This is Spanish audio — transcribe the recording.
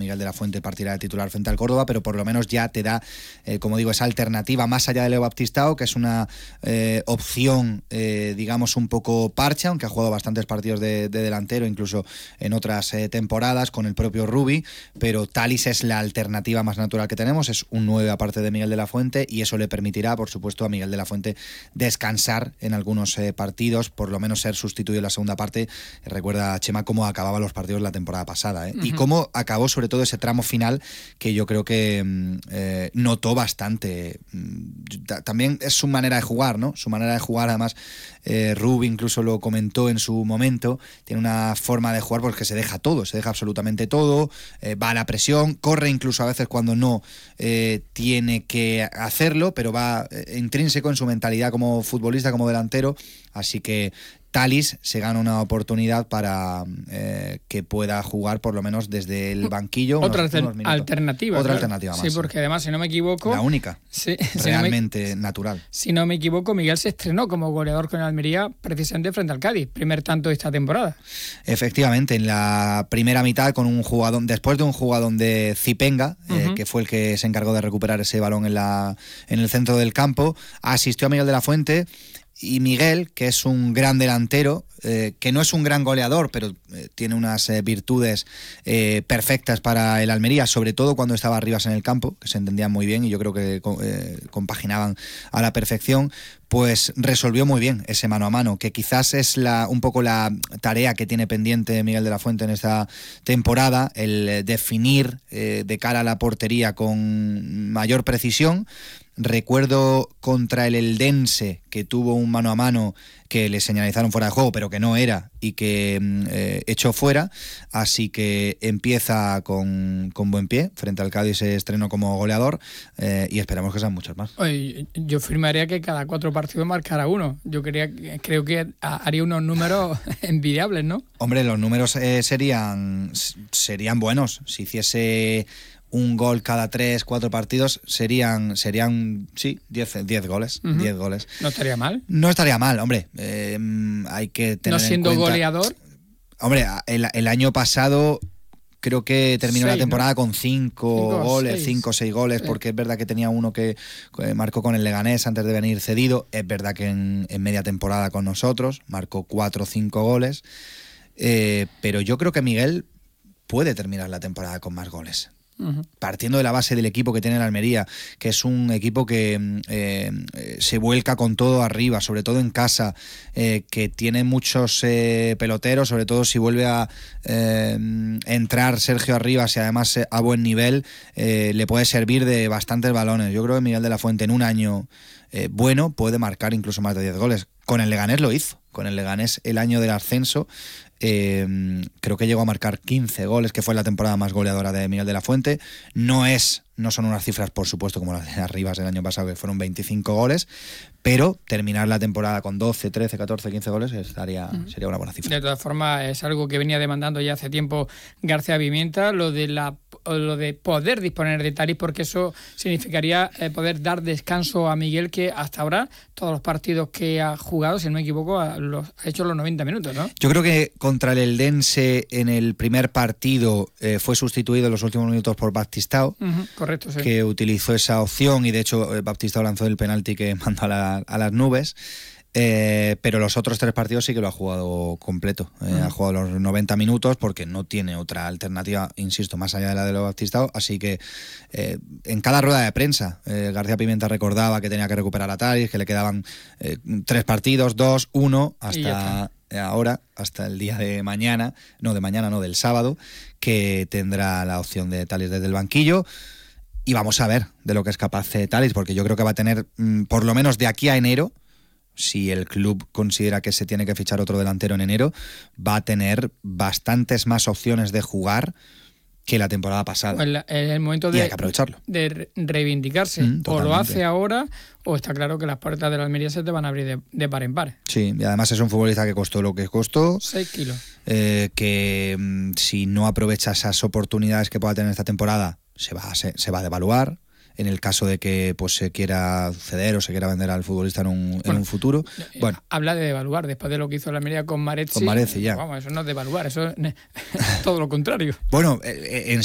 Miguel de la Fuente partirá de titular frente al Córdoba, pero por lo menos ya te da, como digo, esa alternativa más allá de Leo Baptistao, que es una opción, digamos, un poco parcha, aunque ha jugado bastantes partidos de delantero, incluso en otras temporadas con el propio Rubi, pero Thalys es la alternativa más natural que tenemos, es un 9 aparte de Miguel de la Fuente, y eso le permitirá, por supuesto, a Miguel de la Fuente descansar en algunos partidos, por lo menos ser sustituido en la segunda parte. Recuerda, Chema, cómo acababa los partidos la temporada pasada, y cómo acabó sobre todo ese tramo final, que yo creo que notó bastante. También es su manera de jugar, ¿no? Su manera de jugar, además, Rubi incluso lo comentó en su momento, tiene una forma de jugar porque se deja todo, se deja absolutamente todo, va a la presión, corre incluso a veces cuando no tiene que hacerlo, pero va intrínseco en su mentalidad como futbolista, como delantero, así que Thalys se gana una oportunidad para que pueda jugar por lo menos desde el banquillo otra unos alternativa. Otra claro. alternativa más. Sí, porque además, si no me equivoco... La única, sí, realmente natural. Si no me equivoco, Miguel se estrenó como goleador con el Almería precisamente frente al Cádiz, primer tanto de esta temporada. Efectivamente, en la primera mitad, con un jugador, después de un jugador de Zipenga, que fue el que se encargó de recuperar ese balón en el centro del campo, asistió a Miguel de la Fuente. Y Miguel, que es un gran delantero, que no es un gran goleador, pero tiene unas virtudes perfectas para el Almería, sobre todo cuando estaba arriba en el campo, que se entendían muy bien y yo creo que compaginaban a la perfección, pues resolvió muy bien ese mano a mano, que quizás es un poco la tarea que tiene pendiente Miguel de la Fuente en esta temporada, el definir de cara a la portería con mayor precisión. Recuerdo contra el Eldense, que tuvo un mano a mano que le señalizaron fuera de juego, pero que no era, y que echó fuera, así que empieza con buen pie, frente al Cádiz se estrenó como goleador, y esperamos que sean muchos más. Oye, yo firmaría que cada 4 partidos marcara uno. Yo creo que haría unos números envidiables, ¿no? Hombre, los números serían buenos. Si hiciese un gol cada 3-4 partidos, serían sí, 10 goles. 10 goles. ¿No estaría mal? No estaría mal, hombre. Hay que tener no siendo en cuenta, goleador. Hombre, el año pasado creo que terminó la temporada, ¿no?, con 5 goles, 5 o 6 goles, sí. Porque es verdad que tenía uno que marcó con el Leganés antes de venir cedido. Es verdad que en media temporada con nosotros marcó 4 o 5 goles. Pero yo creo que Miguel puede terminar la temporada con más goles. Partiendo de la base del equipo que tiene el Almería, que es un equipo que se vuelca con todo arriba, sobre todo en casa, que tiene muchos peloteros, sobre todo si vuelve a entrar Sergio Arribas y además a buen nivel, le puede servir de bastantes balones. Yo creo que Miguel de la Fuente en un año bueno puede marcar incluso más de 10 goles. Con el Leganés lo hizo, con el Leganés el año del ascenso. Creo que llegó a marcar 15 goles, que fue la temporada más goleadora de Miguel de la Fuente. No son unas cifras, por supuesto, como las de Arribas el año pasado, que fueron 25 goles, pero terminar la temporada con 12, 13, 14, 15 goles sería una buena cifra. De todas formas, es algo que venía demandando ya hace tiempo García Pimienta, lo de poder disponer de Thalys, porque eso significaría poder dar descanso a Miguel, que hasta ahora todos los partidos que ha jugado, si no me equivoco, ha hecho los 90 minutos, ¿no? Yo creo que contra el Eldense en el primer partido fue sustituido en los últimos minutos por Baptistao. Correcto, sí. Que utilizó esa opción y de hecho Baptistao lanzó el penalti que mandó a las nubes. Pero los otros 3 partidos sí que lo ha jugado completo. Ha jugado los 90 minutos porque no tiene otra alternativa, insisto, más allá de la de Baptistao. Así que en cada rueda de prensa García Pimienta recordaba que tenía que recuperar a Thalys, que le quedaban 3 partidos, 2, 1 hasta ahora, hasta el día de mañana, del sábado, que tendrá la opción de Thalys desde el banquillo. Y vamos a ver de lo que es capaz Thalys, porque yo creo que va a tener, por lo menos de aquí a enero, si el club considera que se tiene que fichar otro delantero en enero, va a tener bastantes más opciones de jugar que la temporada pasada. Es el momento y hay que aprovecharlo. De reivindicarse. O lo hace ahora, o está claro que las puertas de la Almería se te van a abrir de par en par. Sí, y además es un futbolista que costó lo que costó. 6 kilos. Que si no aprovecha esas oportunidades que pueda tener esta temporada, se va a devaluar. En el caso de que pues se quiera ceder o se quiera vender al futbolista en un futuro. Bueno, habla de devaluar después de lo que hizo la Almería con Marezzi. Con Marezzi, ya. Vamos, eso no es devaluar, eso es todo lo contrario. Bueno, en